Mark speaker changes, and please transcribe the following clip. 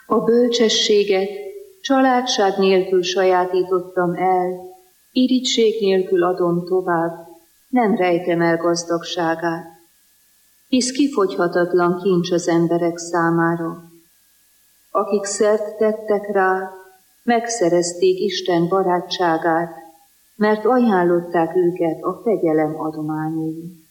Speaker 1: A bölcsességet családság nélkül sajátítottam el, irigység nélkül adom tovább, nem rejtem el gazdagságát. Hisz kifogyhatatlan kincs az emberek számára. Akik szert tettek rá, megszerezték Isten barátságát, mert ajánlották őket a fegyelem adományai.